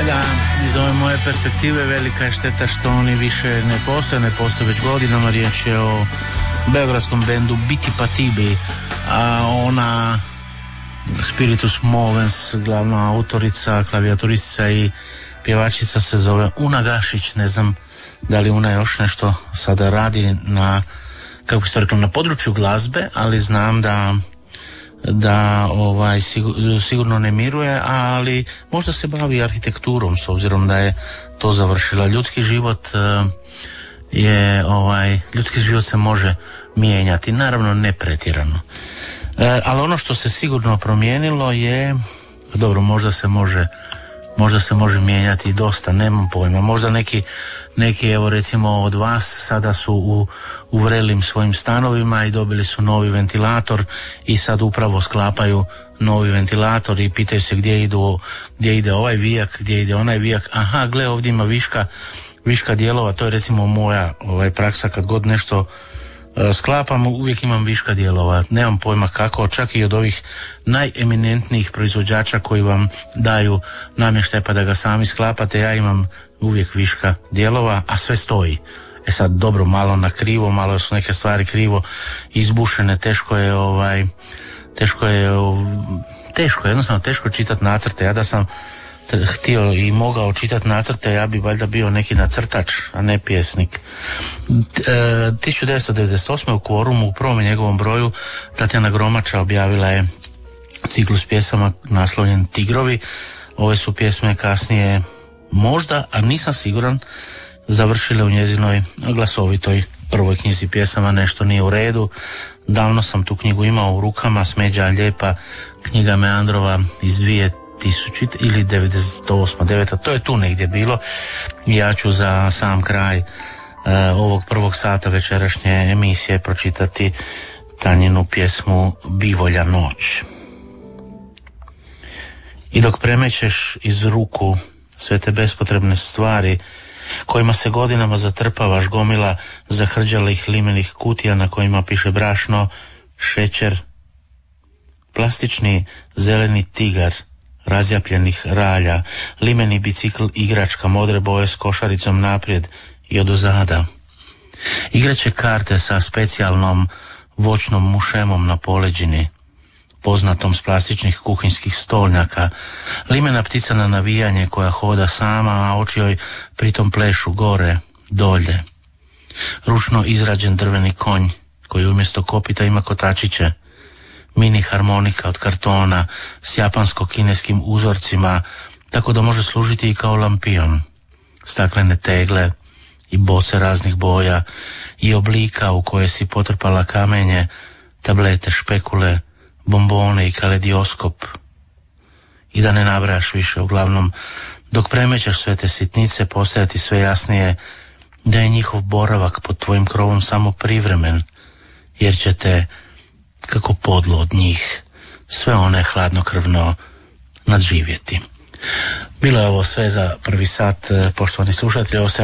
Mada iz ove moje perspektive velika je šteta što oni više ne postoje već godinama. Riječ je o beogradskom bendu Biti pa Tibi, a ona Spiritus Movens, glavna autorica, klavijaturistica i pjevačica se zove Una Gašić. Ne znam da li Una još nešto sada radi na, kako bi se reklo, na području glazbe, ali znam da sigurno ne miruje, ali možda se bavi arhitekturom s obzirom da je to završila. Ljudski život se može mijenjati, naravno ne pretjerano. Ali ono što se sigurno promijenilo je, dobro, možda se može mijenjati dosta, nemam pojma. Možda neki evo recimo od vas sada su u vrelim svojim stanovima i dobili su novi ventilator i sad upravo sklapaju novi ventilator i pitaju se gdje ide ovaj vijak, gdje ide onaj vijak. Aha, gle, ovdje ima viška dijelova. To je recimo moja praksa, kad god nešto sklapam, uvijek imam viška dijelova. Nemam pojma kako, čak i od ovih najeminentnijih proizvođača koji vam daju namještaj pa da ga sami sklapate, ja imam uvijek viška dijelova, a sve stoji. Sad dobro, malo na krivo, malo su neke stvari krivo izbušene, teško čitati nacrte. Ja da sam htio i mogao čitati nacrte, ja bi valjda bio neki nacrtač, a ne pjesnik. 1998. u Kvorumu, u prvom njegovom broju, Tatjana Gromača objavila je ciklus pjesama naslovljen Tigrovi. Ove su pjesme kasnije možda, a nisam siguran, završile u njezinoj glasovitoj prvoj knjizi pjesama Nešto nije u redu. Davno sam tu knjigu imao u rukama, Smeđa lijepa, knjiga Meandrova iz 2000 ili 98-9, to je tu negdje bilo. Ja ću za sam kraj ovog prvog sata večerašnje emisije pročitati Tanjinu pjesmu Bivolja noć. I dok premećeš iz ruku sve te bespotrebne stvari kojima se godinama zatrpavaš, gomila zahrđalih limenih kutija na kojima piše brašno, šećer, plastični zeleni tigar razjapljenih ralja, limeni bicikl igračka modre boje s košaricom naprijed i odozada, igraće karte sa specijalnom voćnom mušemom na poleđini, poznatom s plastičnih kuhinjskih stolnjaka, limena ptica na navijanje koja hoda sama, a oči joj pritom plešu gore, dolje, ručno izrađen drveni konj koji umjesto kopita ima kotačiće, mini harmonika od kartona s japansko-kineskim uzorcima, tako da može služiti i kao lampion, staklene tegle i boce raznih boja i oblika u koje si potrpala kamenje, tablete, špekule, bombone i kaledioskop. I da ne nabrajaš više, uglavnom, dok premećaš sve te sitnice, postajati sve jasnije da je njihov boravak pod tvojim krovom samo privremen, jer će te, kako podlo od njih, sve one hladnokrvno nadživjeti. Bilo je ovo sve za prvi sat, poštovani slušatelji.